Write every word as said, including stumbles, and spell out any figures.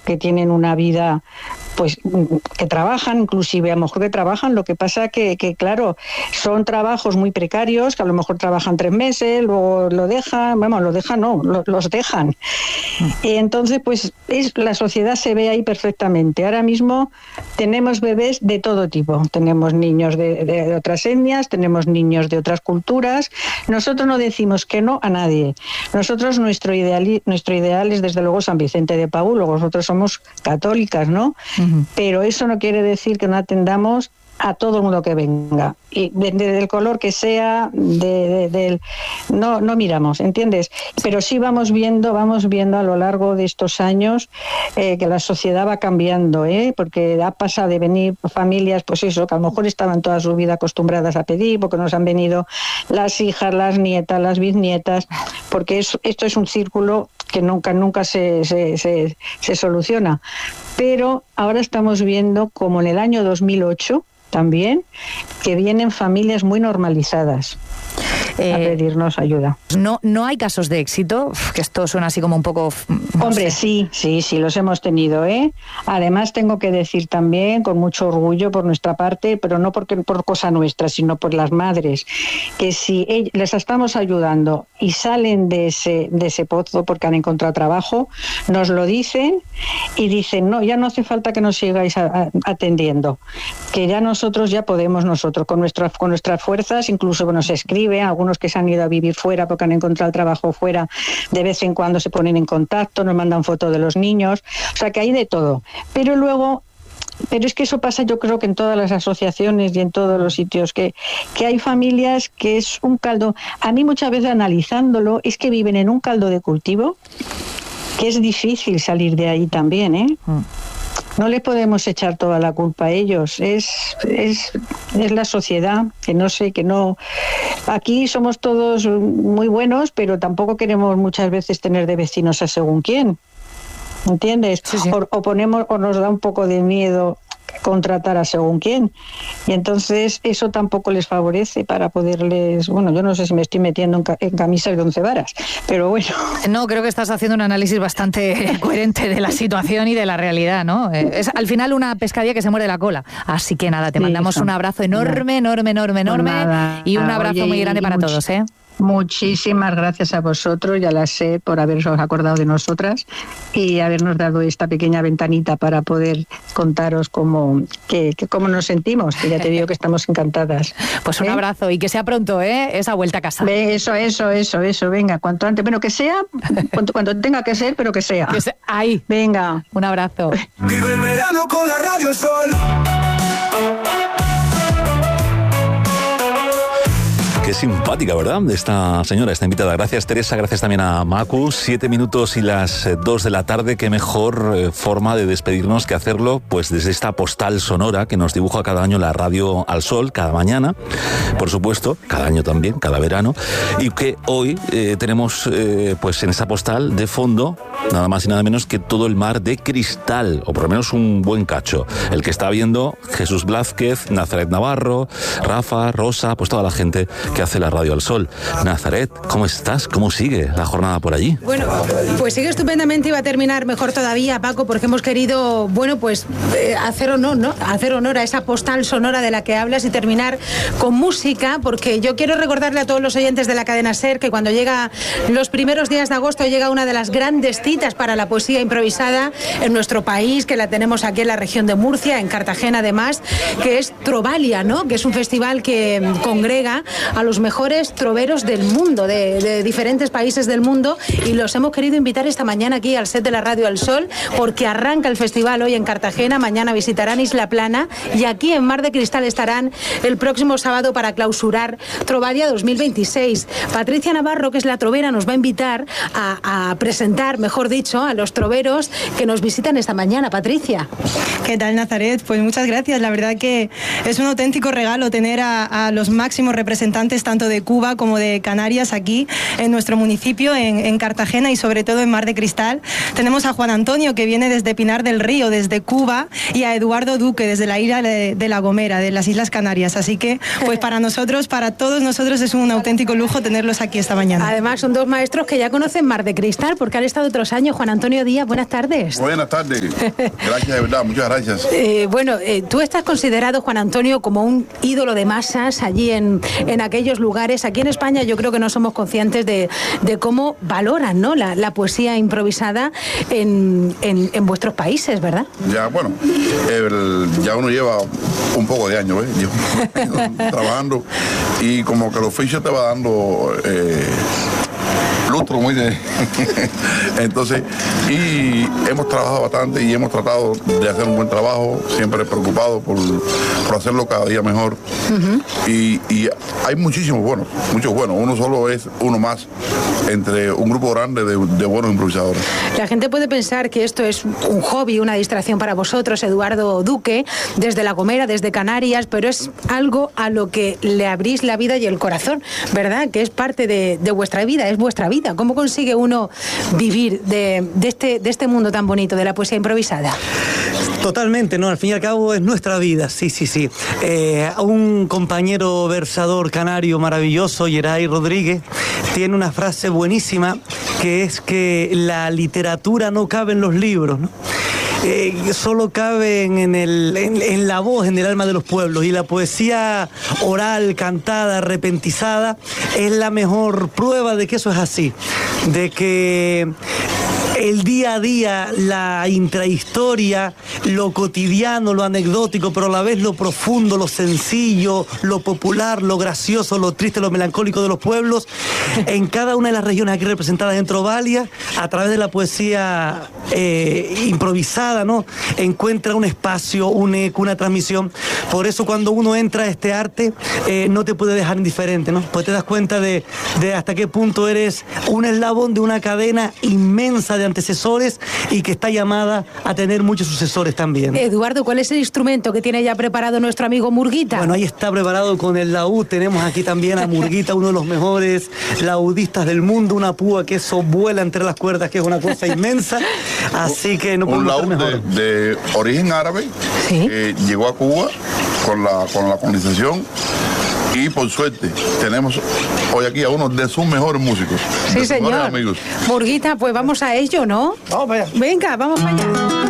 que tienen una vida, pues que trabajan, inclusive a lo mejor que trabajan, lo que pasa que, que claro, son trabajos muy precarios, que a lo mejor trabajan tres meses, luego lo dejan, vamos, lo dejan no, lo, los dejan. Y entonces, pues es, la sociedad se ve ahí perfectamente. Ahora mismo tenemos bebés de todo tipo, tenemos niños de, de otras etnias, tenemos niños de otras culturas. Nosotros no decimos que no a nadie. Nosotros, nuestro ideal, nuestro ideal es desde luego San Vicente de Paúl, nosotros somos católicas, ¿no? Uh-huh. Pero eso no quiere decir que no atendamos a todo el mundo que venga, y de, de, del color que sea, de, de, de, no, no miramos, ¿entiendes? Pero sí vamos viendo, vamos viendo a lo largo de estos años eh, que la sociedad va cambiando, ¿eh? Porque ha pasado de venir familias, pues eso, que a lo mejor estaban toda su vida acostumbradas a pedir, porque nos han venido las hijas, las nietas, las bisnietas, porque es, esto es un círculo que nunca, nunca se, se, se, se soluciona. Pero ahora estamos viendo, como en el año dos mil ocho, también, que vienen familias muy normalizadas eh, a pedirnos ayuda. No, no hay casos de éxito, que esto suena así como un poco... No Hombre, sé. sí, sí, sí, los hemos tenido, ¿eh? Además, tengo que decir también, con mucho orgullo por nuestra parte, pero no porque por cosa nuestra, sino por las madres, que si les estamos ayudando y salen de ese, de ese pozo porque han encontrado trabajo, nos lo dicen y dicen, no, ya no hace falta que nos sigáis a, a, atendiendo, que ya nosotros ya podemos nosotros, con nuestras, con nuestras fuerzas, incluso nos escriben, algunos que se han ido a vivir fuera porque han encontrado trabajo fuera, de vez en cuando se ponen en contacto, nos mandan fotos de los niños, o sea que hay de todo. Pero luego, pero es que eso pasa yo creo que en todas las asociaciones y en todos los sitios, que, que hay familias que es un caldo, a mí muchas veces analizándolo, es que viven en un caldo de cultivo, que es difícil salir de ahí también, ¿eh? Mm. No les podemos echar toda la culpa a ellos, es, es, es la sociedad, que no sé, que no... Aquí somos todos muy buenos, pero tampoco queremos muchas veces tener de vecinos a según quién, ¿entiendes? Sí, sí. O, o ponemos, o nos da un poco de miedo contratar a según quién, y entonces eso tampoco les favorece para poderles, bueno, yo no sé si me estoy metiendo en, ca- en camisas de once varas, pero bueno. No, creo que estás haciendo un análisis bastante coherente de la situación y de la realidad, ¿no? Es al final una pescadilla que se muerde la cola, así que nada, te sí, mandamos eso. Un abrazo enorme, enorme, enorme, enorme, nada, y un abrazo Oye, muy grande para much- todos, ¿eh? Muchísimas gracias a vosotros y a la S E D por haberos acordado de nosotras y habernos dado esta pequeña ventanita para poder contaros cómo, que, que, cómo nos sentimos, que ya te digo que estamos encantadas. Pues un ¿Eh? abrazo y que sea pronto, ¿eh? Esa vuelta a casa. Eso, eso, eso, eso, venga, cuanto antes, bueno, que sea, cuanto, cuanto tenga que ser, pero que sea. Que sea ahí. Venga. Un abrazo. Vive el verano con la Radio Sol. Qué simpática, ¿verdad? Esta señora, esta invitada. Gracias, Teresa. Gracias también a Macu. Siete minutos y las eh, dos de la tarde. Qué mejor eh, forma de despedirnos que hacerlo, pues desde esta postal sonora que nos dibuja cada año la Radio al Sol, cada mañana, por supuesto, cada año también, cada verano. Y que hoy eh, tenemos, eh, pues en esa postal de fondo, nada más y nada menos que todo el mar de cristal, o por lo menos un buen cacho. El que está viendo Jesús Blázquez, Nazaret Navarro, Rafa, Rosa, pues toda la gente que hace la Radio al Sol. Nazaret, ¿cómo estás? ¿Cómo sigue la jornada por allí? Bueno, pues sigue estupendamente y va a terminar mejor todavía, Paco, porque hemos querido, bueno, pues eh, hacer honor, ¿no? Hacer honor a esa postal sonora de la que hablas y terminar con música, porque yo quiero recordarle a todos los oyentes de la cadena SER que cuando llega los primeros días de agosto llega una de las grandes citas para la poesía improvisada en nuestro país, que la tenemos aquí en la región de Murcia, en Cartagena además, que es Trovalia, ¿no? Que es un festival que congrega a los mejores troveros del mundo, de, de diferentes países del mundo, y los hemos querido invitar esta mañana aquí al set de la Radio al Sol, porque arranca el festival hoy en Cartagena, mañana visitarán Isla Plana y aquí en Mar de Cristal estarán el próximo sábado para clausurar Trovalia dos mil veintiséis. Patricia Navarro, que es la trovera, nos va a invitar a, a presentar, mejor dicho, a los troveros que nos visitan esta mañana. Patricia. ¿Qué tal, Nazaret? Pues muchas gracias. La verdad que es un auténtico regalo tener a, a los máximos representantes representantes tanto de Cuba como de Canarias aquí en nuestro municipio, en, en Cartagena y sobre todo en Mar de Cristal. Tenemos a Juan Antonio, que viene desde Pinar del Río, desde Cuba, y a Eduardo Duque desde la isla de, de La Gomera, de las Islas Canarias. Así que, pues para nosotros, para todos nosotros es un auténtico lujo tenerlos aquí esta mañana. Además son dos maestros que ya conocen Mar de Cristal porque han estado otros años. Juan Antonio Díaz, buenas tardes. Buenas tardes. Gracias, de verdad, muchas gracias. Eh, bueno, eh, tú estás considerado, Juan Antonio, como un ídolo de masas allí en, en aquellos lugares. Aquí en España yo creo que no somos conscientes de, de cómo valoran, ¿no?, la, la poesía improvisada en, en, en vuestros países, ¿verdad? Ya, bueno, el, ya uno lleva un poco de años, ¿eh? Llevo trabajando y como que el oficio te va dando eh, lustro muy de... Entonces, y hemos trabajado bastante y hemos tratado de hacer un buen trabajo, siempre preocupado por, por hacerlo cada día mejor. Uh-huh. y, y hay muchísimos buenos, muchos buenos. Uno solo es uno más entre un grupo grande de, de buenos improvisadores. La gente puede pensar que esto es un hobby, una distracción para vosotros, Eduardo Duque, desde La Gomera, desde Canarias, pero es algo a lo que le abrís la vida y el corazón, ¿verdad? Que es parte de, de vuestra vida, es vuestra vida. ¿Cómo consigue uno vivir de, de, este, de este mundo tan bonito, de la poesía improvisada? Totalmente, ¿no? Al fin y al cabo es nuestra vida, sí, sí, sí. Eh, un compañero versador canario maravilloso, Yeray Rodríguez, tiene una frase buenísima que es que la literatura no cabe en los libros, ¿no? Eh, solo caben en, el, en, en la voz, en el alma de los pueblos, y la poesía oral, cantada, repentizada es la mejor prueba de que eso es así, de que el día a día, la intrahistoria, lo cotidiano, lo anecdótico, pero a la vez lo profundo, lo sencillo, lo popular, lo gracioso, lo triste, lo melancólico de los pueblos, en cada una de las regiones aquí representadas en Trovalia, a través de la poesía eh, improvisada, ¿no?, encuentra un espacio, un eco, una transmisión. Por eso cuando uno entra a este arte, eh, no te puede dejar indiferente, ¿no? Pues te das cuenta de, de hasta qué punto eres un eslabón de una cadena inmensa de antecesores y que está llamada a tener muchos sucesores también. Eduardo, ¿cuál es el instrumento que tiene ya preparado nuestro amigo Murguita? Bueno, ahí está preparado con el laúd. Tenemos aquí también a Murguita, uno de los mejores laudistas del mundo, una púa que eso vuela entre las cuerdas, que es una cosa inmensa. Así que no un laúd mejor. De, de origen árabe, ¿sí?, que llegó a Cuba con la, con la colonización. Y por suerte, tenemos hoy aquí a uno de sus mejores músicos. Sí, señor. Amigos. Murguita, pues vamos a ello, ¿no? Vamos para allá. Venga, vamos para allá.